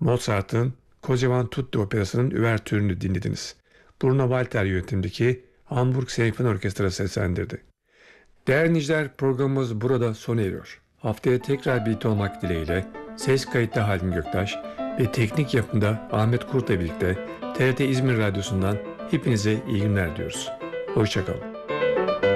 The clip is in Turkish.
Mozart'ın Kocaman Tutti Operası'nın üvertürünü dinlediniz. Bruno Walter yönetimindeki Hamburg Senfoni Orkestrası seslendirdi. Değerli dinleyiciler, programımız burada sona eriyor. Haftaya tekrar birlikte olmak dileğiyle ses kayıtta Halim Göktaş ve teknik yapımda Ahmet Kurt'la birlikte TRT İzmir Radyosu'ndan hepinize iyi günler diyoruz. Hoşçakalın.